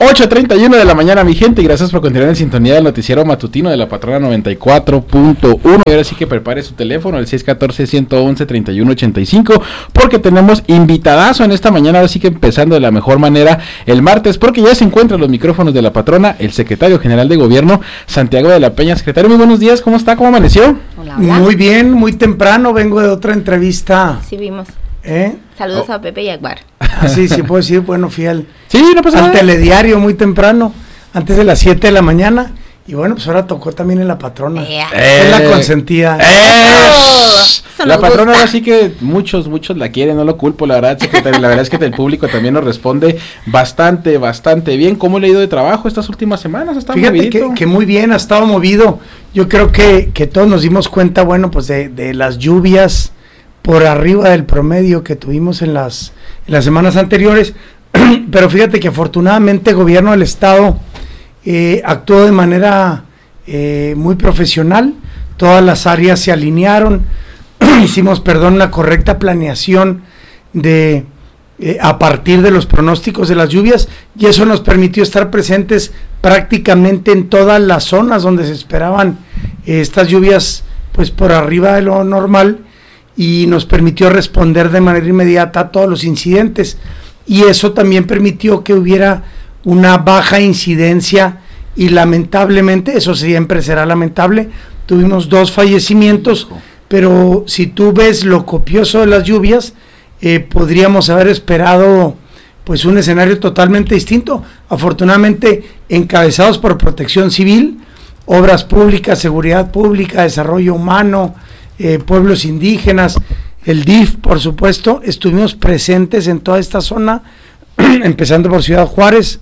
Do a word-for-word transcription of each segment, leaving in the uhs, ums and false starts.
ocho treinta y uno de la mañana, mi gente, y gracias por continuar en sintonía del noticiero matutino de la Patrona noventa y cuatro punto uno. Y ahora sí que prepare su teléfono, el seis uno cuatro, uno uno, tres uno ocho cinco, porque tenemos invitadazo en esta mañana, ahora sí que empezando de la mejor manera el martes, porque ya se encuentran los micrófonos de la Patrona, el secretario general de gobierno, Santiago de la Peña. Secretario, muy buenos días, ¿cómo está? ¿Cómo amaneció? Hola, hola. Muy bien, muy temprano, vengo de otra entrevista. Sí, vimos. ¿Eh? Saludos Oh. a Pepe y Akbar. Ah, sí, sí puedo decir, bueno, fui al, Sí, no pasa al nada. telediario muy temprano, antes de las siete de la mañana, y bueno, pues ahora tocó también en La Patrona. Eh, Es la Eh. consentida. ¡Eh! Eso La nos Patrona gusta. ahora sí que muchos, muchos la quieren, no lo culpo, la verdad, secretario. La verdad es que el público también nos responde bastante, bastante bien. ¿Cómo le ha ido de trabajo estas últimas semanas? ¿Está Fíjate que, movidito? que muy bien, ha estado movido. Yo creo que, que todos nos dimos cuenta, bueno, pues de, de las lluvias por arriba del promedio que tuvimos en las, en las semanas anteriores, pero fíjate que afortunadamente el gobierno del estado eh, actuó de manera eh, muy profesional, todas las áreas se alinearon, hicimos, perdón, una correcta planeación de eh, a partir de los pronósticos de las lluvias, y eso nos permitió estar presentes prácticamente en todas las zonas donde se esperaban eh, estas lluvias, pues por arriba de lo normal, y nos permitió responder de manera inmediata a todos los incidentes, y eso también permitió que hubiera una baja incidencia, y lamentablemente, eso siempre será lamentable, tuvimos dos fallecimientos, pero si tú ves lo copioso de las lluvias, eh, podríamos haber esperado pues un escenario totalmente distinto. Afortunadamente, encabezados por Protección Civil, Obras Públicas, Seguridad Pública, Desarrollo Humano, eh, pueblos indígenas, el D I F, por supuesto, estuvimos presentes en toda esta zona, empezando por Ciudad Juárez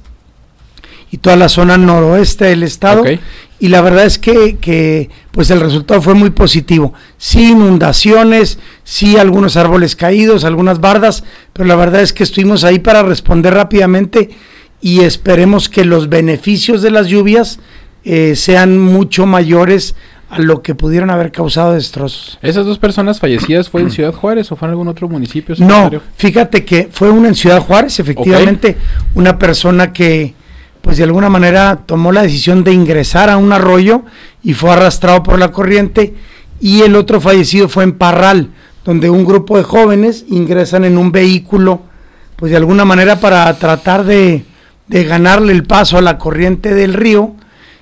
y toda la zona noroeste del estado, Okay. y la verdad es que, que pues el resultado fue muy positivo. Sí inundaciones, sí algunos árboles caídos, algunas bardas, pero la verdad es que estuvimos ahí para responder rápidamente, y esperemos que los beneficios de las lluvias eh, sean mucho mayores a lo que pudieron haber causado destrozos. ¿Esas dos personas fallecidas fue en Ciudad Juárez o fue en algún otro municipio, No, secretario? fíjate que fue una en Ciudad Juárez, efectivamente, una persona que pues de alguna manera tomó la decisión de ingresar a un arroyo y fue arrastrado por la corriente, y el otro fallecido fue en Parral, donde un grupo de jóvenes ingresan en un vehículo, pues de alguna manera para tratar de, de ganarle el paso a la corriente del río,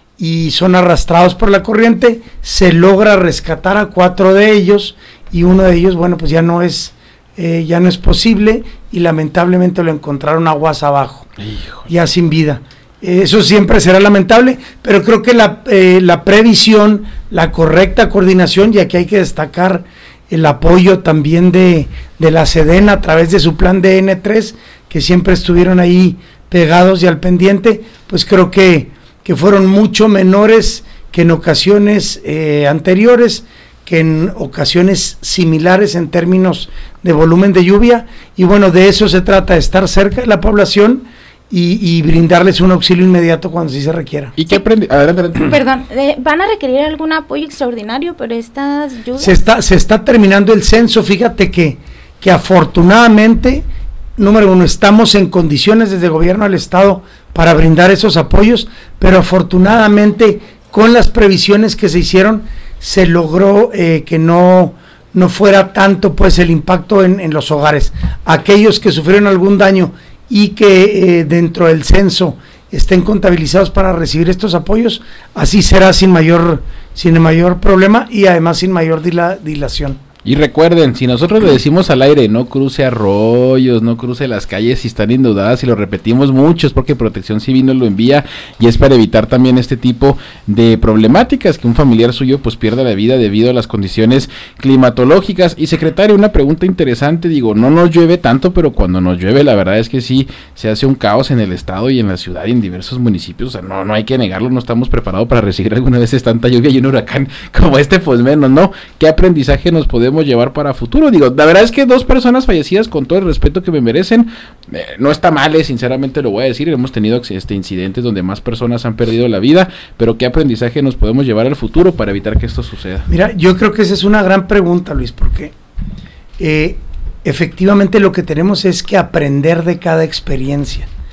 y son arrastrados por la corriente. Se logra rescatar a cuatro de ellos, y uno de ellos, bueno, pues ya no es eh, ya no es posible, y lamentablemente lo encontraron aguas abajo, Hijo. ya sin vida. Eh, eso siempre será lamentable, pero creo que la, eh, la previsión, la correcta coordinación, y aquí hay que destacar el apoyo también de, de la Sedena a través de su plan D N tres, que siempre estuvieron ahí pegados y al pendiente, pues creo que que fueron mucho menores que en ocasiones eh, anteriores, que en ocasiones similares en términos de volumen de lluvia, y bueno, de eso se trata, de estar cerca de la población y, y brindarles un auxilio inmediato cuando sí se requiera. ¿Y qué aprendí? Adelante, adelante. Perdón, eh, ¿van a requerir algún apoyo extraordinario por estas lluvias? Se está, se está terminando el censo, fíjate que, que afortunadamente, número uno, estamos en condiciones desde el gobierno del estado para brindar esos apoyos, pero afortunadamente con las previsiones que se hicieron se logró eh, que no, no fuera tanto pues el impacto en, en los hogares. Aquellos que sufrieron algún daño y que eh, dentro del censo estén contabilizados para recibir estos apoyos, así será sin mayor, sin mayor problema, y además sin mayor dila, dilación. Y recuerden, si nosotros le decimos al aire, no cruce arroyos, no cruce las calles si están inundadas, y lo repetimos mucho, es porque Protección Civil nos lo envía, y es para evitar también este tipo de problemáticas, que un familiar suyo pues pierda la vida debido a las condiciones climatológicas. Y secretario, una pregunta interesante, digo, no nos llueve tanto, pero cuando nos llueve la verdad es que sí se hace un caos en el estado y en la ciudad y en diversos municipios. O sea, no, no hay que negarlo, no estamos preparados para recibir alguna vez tanta lluvia y un huracán como este, pues menos, ¿no? ¿Qué aprendizaje nos podemos llevar para futuro? Digo, la verdad es que dos personas fallecidas, con todo el respeto que me merecen, eh, no está mal, eh, sinceramente lo voy a decir, hemos tenido este incidentes donde más personas han perdido la vida, pero ¿qué aprendizaje nos podemos llevar al futuro para evitar que esto suceda? Mira, yo creo que esa es una gran pregunta, Luis, porque eh, efectivamente lo que tenemos es que aprender de cada experiencia,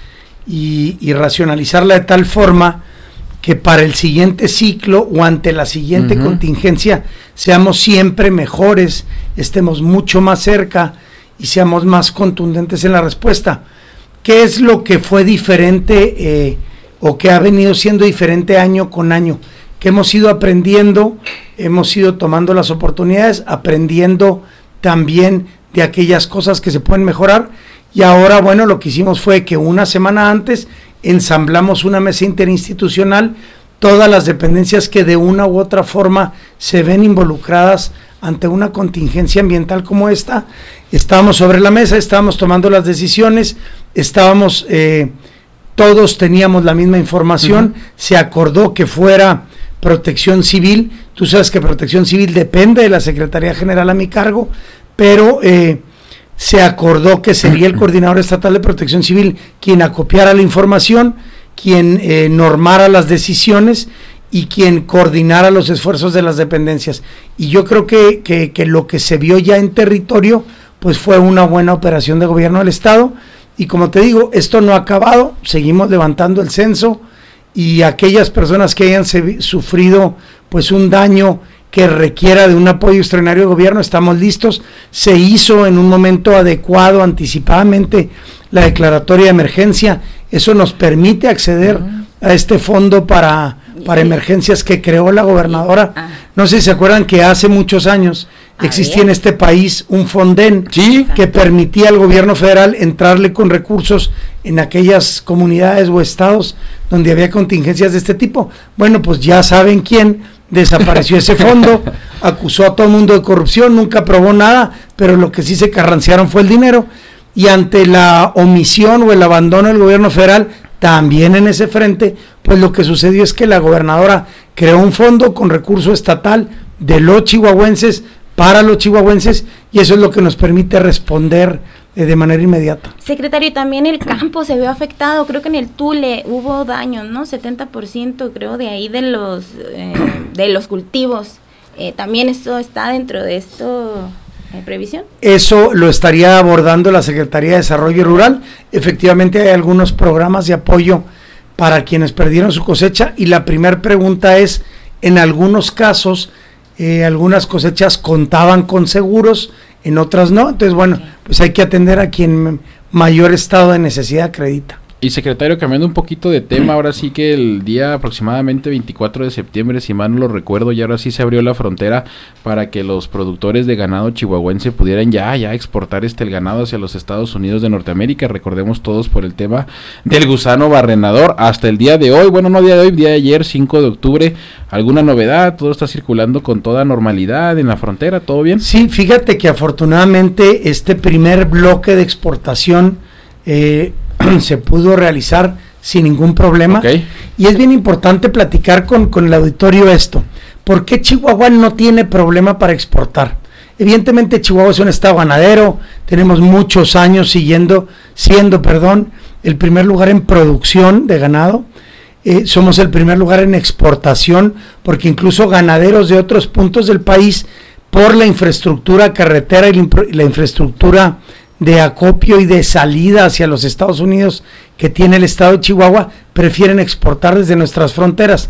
y, y racionalizarla de tal forma que para el siguiente ciclo o ante la siguiente uh-huh. contingencia seamos siempre mejores, estemos mucho más cerca y seamos más contundentes en la respuesta. ¿Qué es lo que fue diferente eh, o que ha venido siendo diferente año con año? Que hemos ido aprendiendo, hemos ido tomando las oportunidades, aprendiendo también de aquellas cosas que se pueden mejorar, y ahora, bueno, lo que hicimos fue que una semana antes ensamblamos una mesa interinstitucional, todas las dependencias que de una u otra forma se ven involucradas ante una contingencia ambiental como esta, estábamos sobre la mesa, estábamos tomando las decisiones, estábamos, eh, todos teníamos la misma información, uh-huh. se acordó que fuera Protección Civil, tú sabes que Protección Civil depende de la Secretaría General a mi cargo, pero eh, se acordó que sería el Coordinador Estatal de Protección Civil quien acopiara la información, quien eh, normara las decisiones y quien coordinara los esfuerzos de las dependencias. Y yo creo que, que, que lo que se vio ya en territorio, pues fue una buena operación de gobierno del Estado. Y como te digo, esto no ha acabado, seguimos levantando el censo, y aquellas personas que hayan se, sufrido pues un daño que requiera de un apoyo extraordinario de gobierno, estamos listos. Se hizo en un momento adecuado, anticipadamente, la declaratoria de emergencia. Eso nos permite acceder uh-huh. a este fondo para, para sí. emergencias que creó la gobernadora. Uh-huh. No sé si se acuerdan que hace muchos años existía en este país un Fonden ¿Sí? que permitía al gobierno federal entrarle con recursos en aquellas comunidades o estados donde había contingencias de este tipo. Bueno, pues ya saben quién desapareció ese fondo, acusó a todo el mundo de corrupción, nunca probó nada, pero lo que sí se carrancearon fue el dinero, y ante la omisión o el abandono del gobierno federal, también en ese frente, pues lo que sucedió es que la gobernadora creó un fondo con recurso estatal de los chihuahuenses, para los chihuahuenses, y eso es lo que nos permite responder eh, de manera inmediata. Secretario, también el campo se vio afectado, creo que en el Tule hubo daños, ¿no? setenta por ciento creo de ahí de los eh, de los cultivos, eh, también eso está dentro de esto, ¿hay previsión? Eso lo estaría abordando la Secretaría de Desarrollo Rural. Efectivamente hay algunos programas de apoyo para quienes perdieron su cosecha, y la primera pregunta es, en algunos casos, Eh, algunas cosechas contaban con seguros, en otras no, entonces bueno, pues hay que atender a quien mayor estado de necesidad acredita. Y secretario, cambiando un poquito de tema, ahora sí que el día aproximadamente veinticuatro de septiembre, si mal no lo recuerdo, y ahora sí se abrió la frontera para que los productores de ganado chihuahuense pudieran ya, ya exportar este el ganado hacia los Estados Unidos de Norteamérica. Recordemos todos por el tema del gusano barrenador. Hasta el día de hoy, bueno, no día de hoy, día de ayer, cinco de octubre, ¿alguna novedad? ¿Todo está circulando con toda normalidad en la frontera? ¿Todo bien? Sí, fíjate que afortunadamente este primer bloque de exportación eh, se pudo realizar sin ningún problema. Okay. Y es bien importante platicar con, con el auditorio esto. ¿Por qué Chihuahua no tiene problema para exportar? Evidentemente Chihuahua es un estado ganadero, tenemos muchos años siguiendo, siendo, perdón, el primer lugar en producción de ganado, eh, somos el primer lugar en exportación, porque incluso ganaderos de otros puntos del país, por la infraestructura carretera y la, infra- la infraestructura de acopio y de salida hacia los Estados Unidos que tiene el estado de Chihuahua, prefieren exportar desde nuestras fronteras.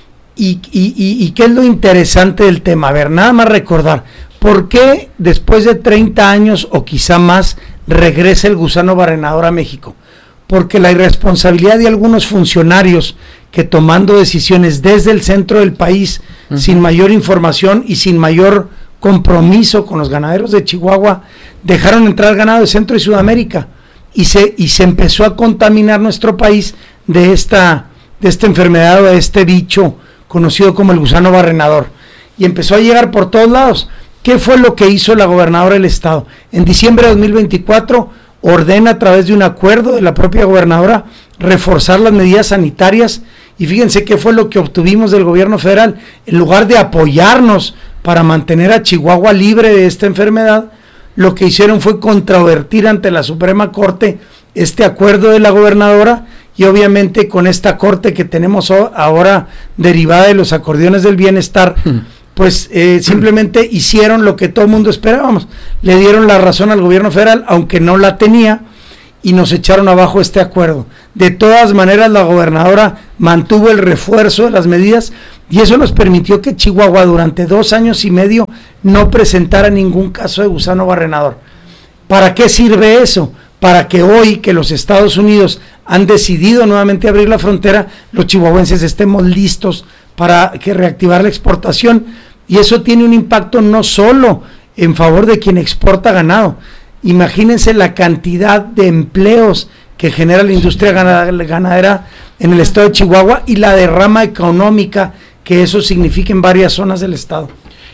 Y, y, y, y ¿qué es lo interesante del tema? A ver, nada más recordar, ¿por qué después de treinta años o quizá más regresa el gusano barrenador a México? Porque la irresponsabilidad de algunos funcionarios que, tomando decisiones desde el centro del país, uh-huh. sin mayor información y sin mayor compromiso con los ganaderos de Chihuahua, dejaron entrar ganado de Centro y Sudamérica, y se y se empezó a contaminar nuestro país de esta de esta enfermedad o de este bicho conocido como el gusano barrenador, y empezó a llegar por todos lados. ¿Qué fue lo que hizo la gobernadora del estado? En diciembre de dos mil veinticuatro ordena, a través de un acuerdo de la propia gobernadora, reforzar las medidas sanitarias, y fíjense qué fue lo que obtuvimos del gobierno federal. En lugar de apoyarnos para mantener a Chihuahua libre de esta enfermedad, lo que hicieron fue controvertir ante la Suprema Corte este acuerdo de la gobernadora, y obviamente con esta corte que tenemos ahora derivada de los acordeones del bienestar, pues eh, simplemente hicieron lo que todo el mundo esperábamos, le dieron la razón al gobierno federal, aunque no la tenía, y nos echaron abajo este acuerdo. De todas maneras, la gobernadora mantuvo el refuerzo de las medidas y eso nos permitió que Chihuahua durante dos años y medio no presentara ningún caso de gusano barrenador. ¿Para qué sirve eso? Para que hoy que los Estados Unidos han decidido nuevamente abrir la frontera, los chihuahuenses estemos listos para que reactivar la exportación, y eso tiene un impacto no solo en favor de quien exporta ganado. Imagínense la cantidad de empleos que genera la industria ganadera en el estado de Chihuahua y la derrama económica que eso significa en varias zonas del estado.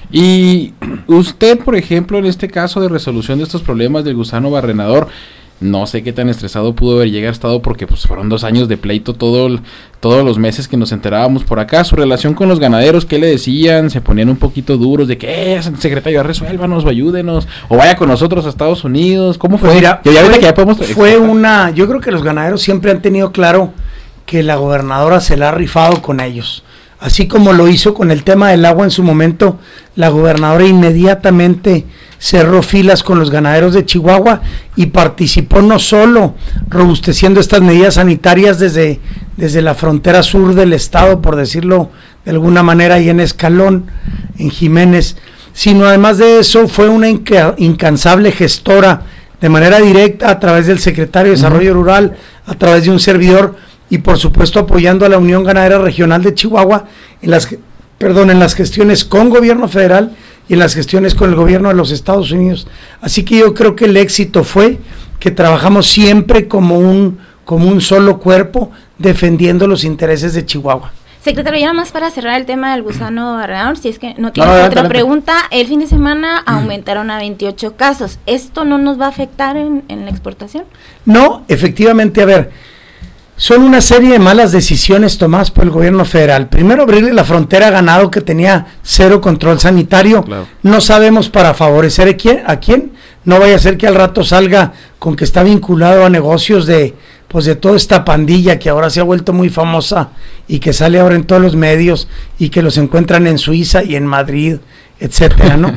Y usted, por ejemplo, en este caso de resolución de estos problemas del gusano barrenador, no sé qué tan estresado pudo haber llegado estado porque pues fueron dos años de pleito todo, todos los meses que nos enterábamos por acá. Su relación con los ganaderos, ¿qué le decían? Se ponían un poquito duros de que, eh, secretario, resuélvanos o ayúdenos, o vaya con nosotros a Estados Unidos. ¿Cómo fue? Pues mira, ya fue, que ya podemos fue una, yo creo que los ganaderos siempre han tenido claro que la gobernadora se la ha rifado con ellos. Así como lo hizo con el tema del agua en su momento, la gobernadora inmediatamente cerró filas con los ganaderos de Chihuahua y participó no solo robusteciendo estas medidas sanitarias desde, desde la frontera sur del estado, por decirlo de alguna manera, y en Escalón, en Jiménez, sino además de eso fue una inca, incansable gestora de manera directa a través del secretario de Desarrollo uh-huh. Rural, a través de un servidor, y por supuesto apoyando a la Unión Ganadera Regional de Chihuahua en las, perdón, en las gestiones con gobierno federal y en las gestiones con el gobierno de los Estados Unidos. Así que yo creo que el éxito fue que trabajamos siempre como un, como un solo cuerpo defendiendo los intereses de Chihuahua. Secretario, ya nada más para cerrar el tema del gusano barrenador, si es que no tiene no, otra adelante, pregunta, el fin de semana aumentaron a veintiocho casos. ¿Esto no nos va a afectar en, en la exportación? No, efectivamente, a ver, son una serie de malas decisiones tomadas por el gobierno federal. Primero, abrirle la frontera a ganado que tenía cero control sanitario. Claro. No sabemos para favorecer a quién, a quién. No vaya a ser que al rato salga con que está vinculado a negocios de, pues de toda esta pandilla que ahora se ha vuelto muy famosa y que sale ahora en todos los medios y que los encuentran en Suiza y en Madrid, etcétera, ¿no?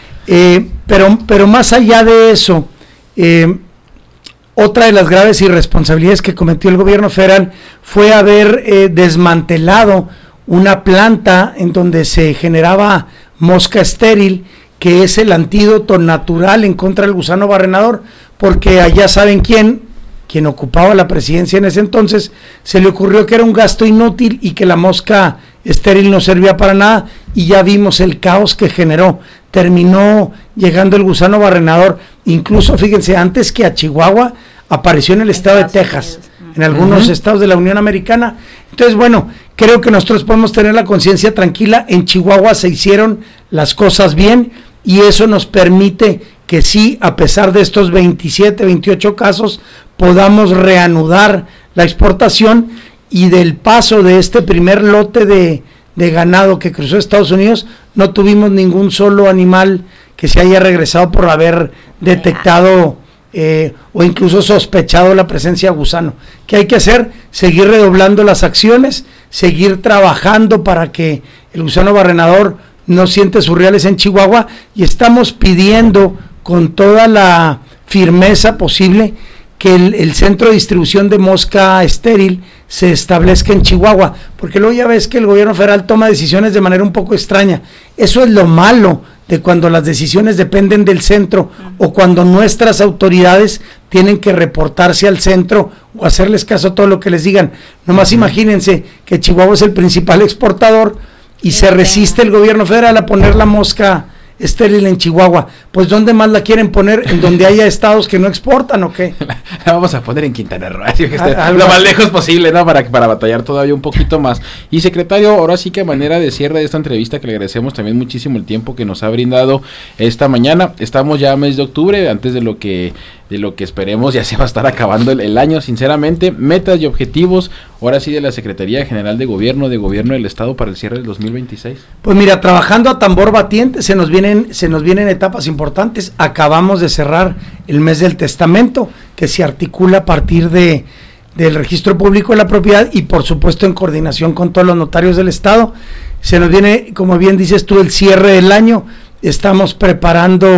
eh, pero, pero más allá de eso, eh, otra de las graves irresponsabilidades que cometió el gobierno federal fue haber eh, desmantelado una planta en donde se generaba mosca estéril, que es el antídoto natural en contra del gusano barrenador, porque allá saben quién, quien ocupaba la presidencia en ese entonces, se le ocurrió que era un gasto inútil y que la mosca estéril no servía para nada, y ya vimos el caos que generó. Terminó llegando el gusano barrenador, incluso fíjense, antes que a Chihuahua, apareció en el estado de Texas, en algunos uh-huh. estados de la Unión Americana. Entonces, bueno, creo que nosotros podemos tener la conciencia tranquila. En Chihuahua se hicieron las cosas bien y eso nos permite que sí, a pesar de estos veintisiete, veintiocho casos, podamos reanudar la exportación, y del paso de este primer lote de, de ganado que cruzó Estados Unidos, no tuvimos ningún solo animal que se haya regresado por haber detectado eh, o incluso sospechado la presencia de gusano. ¿Qué hay que hacer? Seguir redoblando las acciones, seguir trabajando para que el gusano barrenador no siente sus reales en Chihuahua, y estamos pidiendo con toda la firmeza posible que el, el centro de distribución de mosca estéril se establezca en Chihuahua, porque luego ya ves que el gobierno federal toma decisiones de manera un poco extraña. Eso es lo malo de cuando las decisiones dependen del centro, o cuando nuestras autoridades tienen que reportarse al centro o hacerles caso a todo lo que les digan. Nomás uh-huh. imagínense que Chihuahua es el principal exportador y se resiste el gobierno federal a poner la mosca estéril en Chihuahua. Pues ¿dónde más la quieren poner? ¿En donde haya estados que no exportan o qué? La, la vamos a poner en Quintana Roo, que esté lo más lejos posible, ¿no? Para, para batallar todavía un poquito más. Y secretario, ahora sí que a manera de cierre de esta entrevista, que le agradecemos también muchísimo el tiempo que nos ha brindado esta mañana. Estamos ya a mes de octubre, antes de lo que de lo que esperemos ya se va a estar acabando el, el año, sinceramente. Metas y objetivos, ahora sí, de la Secretaría General de Gobierno, de Gobierno del Estado para el cierre del dos mil veintiséis. Pues mira, trabajando a tambor batiente, se nos vienen, se nos vienen etapas importantes. Acabamos de cerrar el mes del testamento, que se articula a partir de del registro público de la propiedad y por supuesto en coordinación con todos los notarios del Estado. Se nos viene, como bien dices tú, el cierre del año. Estamos preparando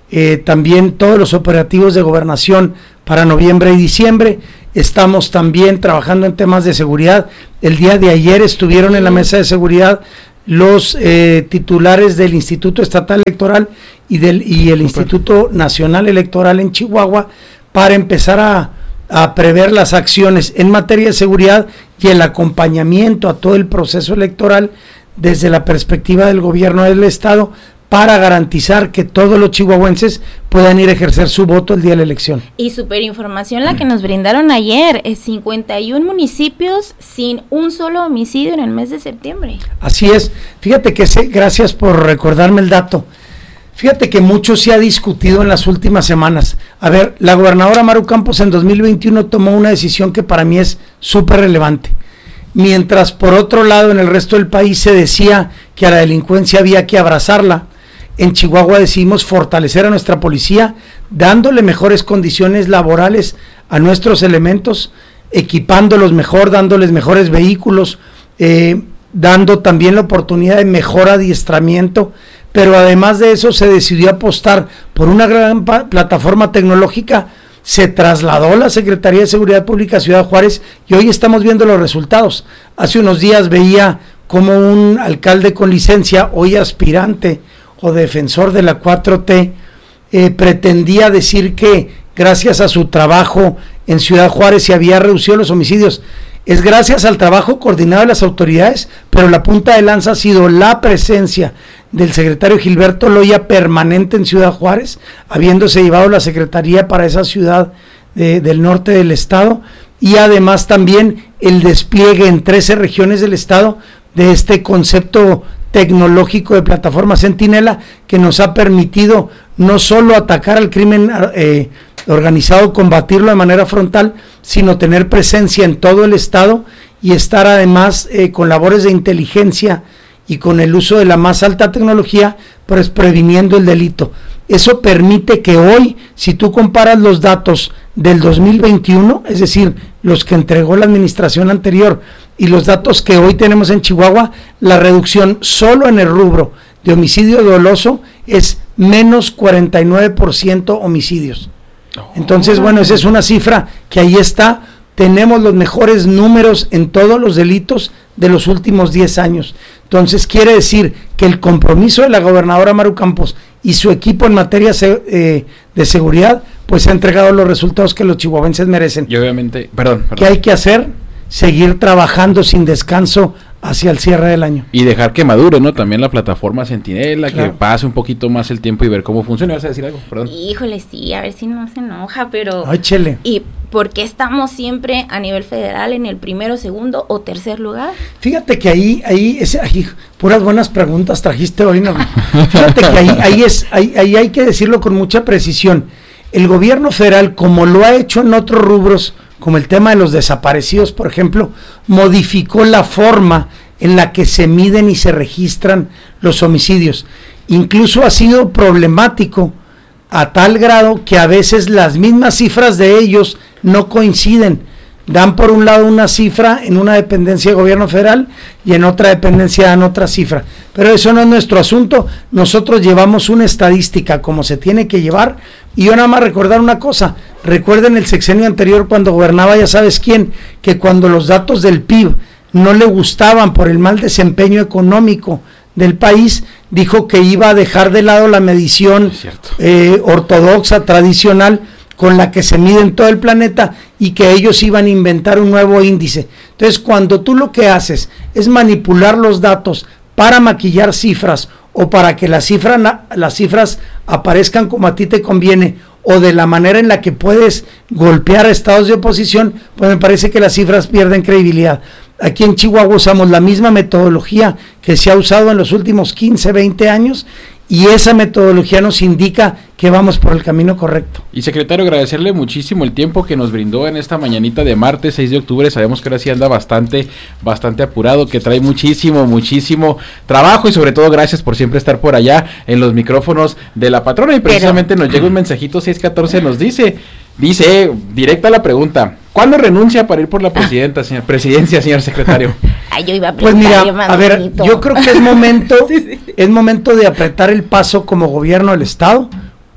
eh, también todos los operativos de gobernación para noviembre y diciembre. Estamos también trabajando en temas de seguridad. El día de ayer estuvieron en la mesa de seguridad los eh, titulares del Instituto Estatal Electoral y del y el Super. Instituto Nacional Electoral en Chihuahua para empezar a, a prever las acciones en materia de seguridad y el acompañamiento a todo el proceso electoral desde la perspectiva del gobierno del estado para garantizar que todos los chihuahuenses puedan ir a ejercer su voto el día de la elección. Y super información la que nos brindaron ayer, es cincuenta y uno municipios sin un solo homicidio en el mes de septiembre. Así es, fíjate que sé, gracias por recordarme el dato. Fíjate que mucho se ha discutido en las últimas semanas. A ver, la gobernadora Maru Campos en dos mil veintiuno tomó una decisión que para mí es súper relevante. Mientras por otro lado en el resto del país se decía que a la delincuencia había que abrazarla, en Chihuahua decidimos fortalecer a nuestra policía, dándole mejores condiciones laborales a nuestros elementos, equipándolos mejor, dándoles mejores vehículos, eh, dando también la oportunidad de mejor adiestramiento, pero además de eso se decidió apostar por una gran pa- plataforma tecnológica. Se trasladó la Secretaría de Seguridad Pública a Ciudad Juárez y hoy estamos viendo los resultados. Hace unos días veía como un alcalde con licencia, hoy aspirante o defensor de la cuatro T, eh, pretendía decir que gracias a su trabajo en Ciudad Juárez se había reducido los homicidios. Es gracias al trabajo coordinado de las autoridades, pero la punta de lanza ha sido la presencia del secretario Gilberto Loya permanente en Ciudad Juárez, habiéndose llevado la secretaría para esa ciudad de, del norte del estado, y además también el despliegue en trece regiones del estado de este concepto tecnológico de plataforma Centinela, que nos ha permitido no solo atacar al crimen eh, organizado, combatirlo de manera frontal, sino tener presencia en todo el estado y estar además eh, con labores de inteligencia y con el uso de la más alta tecnología, pues previniendo el delito. Eso permite que hoy, si tú comparas los datos del dos mil veintiuno, es decir, los que entregó la administración anterior y los datos que hoy tenemos en Chihuahua, la reducción solo en el rubro de homicidio doloso es menos cuarenta y nueve por ciento homicidios. Entonces, bueno, esa es una cifra que ahí está. Tenemos los mejores números en todos los delitos de los últimos diez años. Entonces, quiere decir que el compromiso de la gobernadora Maru Campos y su equipo en materia eh, de seguridad, pues ha entregado los resultados que los chihuahuenses merecen. Y obviamente, perdón, perdón. ¿Qué hay que hacer? Seguir trabajando sin descanso hacia el cierre del año. Y dejar que madure, ¿no? También la plataforma Centinela, claro, que pase un poquito más el tiempo y ver cómo funciona. ¿Vas a decir algo? Perdón. Híjole, sí, a ver si no se enoja, pero... Ay, chele. ¿Y por qué estamos siempre a nivel federal en el primero, segundo o tercer lugar? Fíjate que ahí, ahí, ese, ahí puras buenas preguntas trajiste hoy, ¿no? Fíjate que ahí, ahí, es, ahí, ahí hay que decirlo con mucha precisión. El gobierno federal, como lo ha hecho en otros rubros, como el tema de los desaparecidos, por ejemplo, modificó la forma en la que se miden y se registran los homicidios. Incluso ha sido problemático a tal grado que a veces las mismas cifras de ellos no coinciden. Dan por un lado una cifra en una dependencia de gobierno federal y en otra dependencia dan otra cifra. Pero eso no es nuestro asunto. Nosotros llevamos una estadística como se tiene que llevar. Y yo nada más recordar una cosa. Recuerden el sexenio anterior cuando gobernaba ya sabes quién, que cuando los datos del P I B no le gustaban por el mal desempeño económico del país, dijo que iba a dejar de lado la medición eh, ortodoxa, tradicional, con la que se mide en todo el planeta, y que ellos iban a inventar un nuevo índice. Entonces, cuando tú lo que haces es manipular los datos para maquillar cifras o para que las cifras, las cifras aparezcan como a ti te conviene o de la manera en la que puedes golpear a estados de oposición, pues me parece que las cifras pierden credibilidad. Aquí en Chihuahua usamos la misma metodología que se ha usado en los últimos quince, veinte años, y esa metodología nos indica que vamos por el camino correcto. Y secretario, agradecerle muchísimo el tiempo que nos brindó en esta mañanita de martes seis de octubre. Sabemos que ahora sí anda bastante, bastante apurado, que trae muchísimo, muchísimo trabajo, y sobre todo gracias por siempre estar por allá en los micrófonos de la patrona. Y precisamente Pero... nos llega un mensajito seis catorce, nos dice, dice, directa la pregunta, ¿cuándo renuncia para ir por la presidenta, señor, presidencia, señor secretario? Ay, yo iba a pues mira, a ver, bonito. Yo creo que es momento, sí, sí. es momento de apretar el paso como gobierno del estado,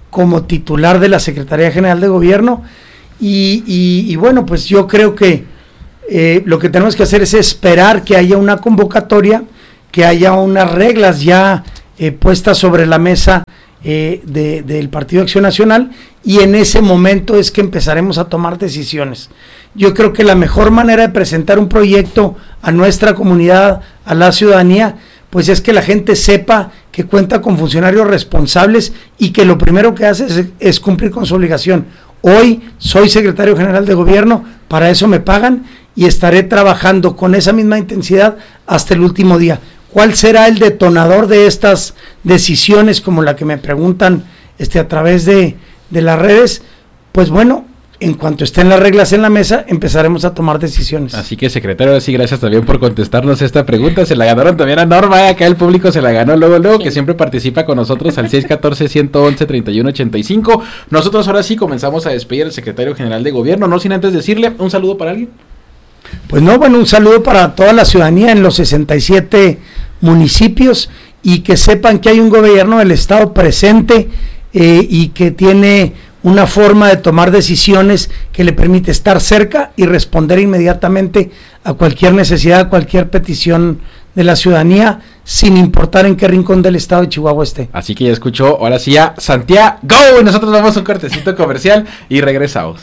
como titular de la Secretaría General de Gobierno y, y, y bueno, pues yo creo que eh, lo que tenemos que hacer es esperar que haya una convocatoria, que haya unas reglas ya eh, puestas sobre la mesa eh, de, del Partido Acción Nacional, y en ese momento es que empezaremos a tomar decisiones. Yo creo que la mejor manera de presentar un proyecto a nuestra comunidad, a la ciudadanía, pues es que la gente sepa que cuenta con funcionarios responsables y que lo primero que hace es, es cumplir con su obligación. Hoy soy secretario general de gobierno, para eso me pagan y estaré trabajando con esa misma intensidad hasta el último día. ¿Cuál será el detonador de estas decisiones como la que me preguntan este, a través de, de las redes? Pues bueno, en cuanto estén las reglas en la mesa, empezaremos a tomar decisiones. Así que, secretario, sí, gracias también por contestarnos esta pregunta. Se la ganaron también a Norma, acá el público se la ganó luego, luego, que siempre participa con nosotros al seis uno cuatro, uno uno uno, tres uno ocho cinco. Nosotros ahora sí comenzamos a despedir al secretario general de gobierno, no sin antes decirle un saludo para alguien. Pues no, bueno, un saludo para toda la ciudadanía en los sesenta y siete municipios, y que sepan que hay un gobierno del estado presente eh, y que tiene una forma de tomar decisiones que le permite estar cerca y responder inmediatamente a cualquier necesidad, a cualquier petición de la ciudadanía, sin importar en qué rincón del estado de Chihuahua esté. Así que ya escuchó, ahora sí a Santiago, y nosotros vamos a un cortecito comercial y regresamos.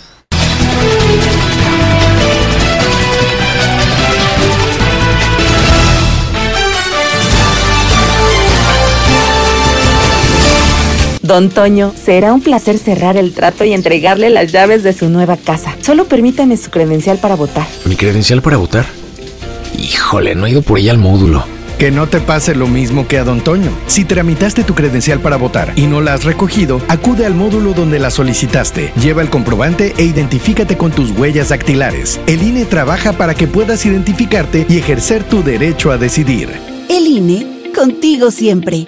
Don Toño, será un placer cerrar el trato y entregarle las llaves de su nueva casa. Solo permítame su credencial para votar. ¿Mi credencial para votar? Híjole, no he ido por ella al módulo. Que no te pase lo mismo que a Don Toño. Si tramitaste tu credencial para votar y no la has recogido, acude al módulo donde la solicitaste. Lleva el comprobante e identifícate con tus huellas dactilares. El I N E trabaja para que puedas identificarte y ejercer tu derecho a decidir. El I N E, contigo siempre.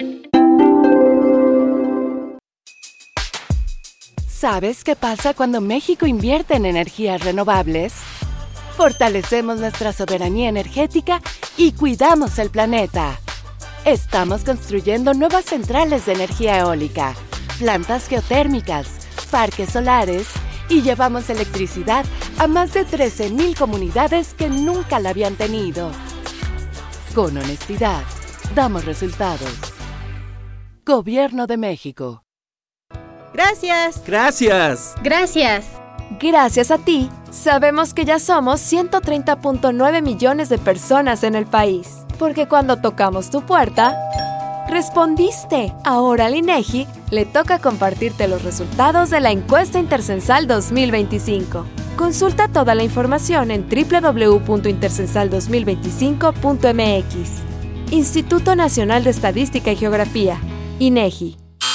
¿Sabes qué pasa cuando México invierte en energías renovables? Fortalecemos nuestra soberanía energética y cuidamos el planeta. Estamos construyendo nuevas centrales de energía eólica, plantas geotérmicas, parques solares y llevamos electricidad a más de trece mil comunidades que nunca la habían tenido. Con honestidad, damos resultados. Gobierno de México. Gracias. Gracias. Gracias. Gracias a ti, sabemos que ya somos ciento treinta punto nueve millones de personas en el país. Porque cuando tocamos tu puerta, respondiste. Ahora al INEGI le toca compartirte los resultados de la encuesta Intercensal dos mil veinticinco. Consulta toda la información en doble u doble u doble u punto intercensal dos mil veinticinco punto m x. Instituto Nacional de Estadística y Geografía, INEGI.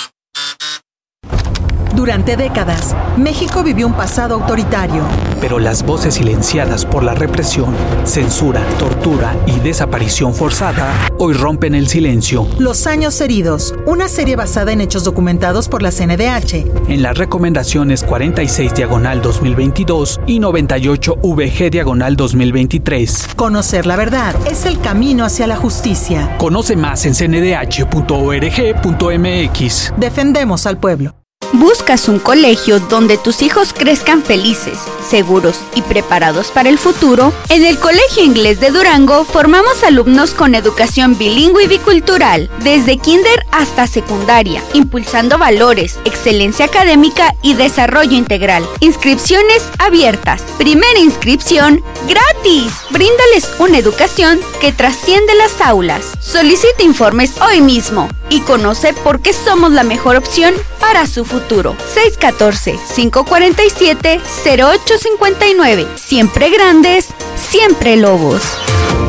Durante décadas, México vivió un pasado autoritario. Pero las voces silenciadas por la represión, censura, tortura y desaparición forzada hoy rompen el silencio. Los años heridos, una serie basada en hechos documentados por la C N D H. En las recomendaciones cuarenta y seis diagonal dos mil veintidós y noventa y ocho V G diagonal dos mil veintitrés. Conocer la verdad es el camino hacia la justicia. Conoce más en c n d h punto org punto m x. Defendemos al pueblo. ¿Buscas un colegio donde tus hijos crezcan felices, seguros y preparados para el futuro? En el Colegio Inglés de Durango formamos alumnos con educación bilingüe y bicultural, desde kinder hasta secundaria, impulsando valores, excelencia académica y desarrollo integral. Inscripciones abiertas. Primera inscripción gratis. Bríndales una educación que trasciende las aulas. Solicita informes hoy mismo y conoce por qué somos la mejor opción para su futuro. seis uno cuatro, cinco cuatro siete, cero ocho cinco nueve. Siempre grandes, siempre lobos.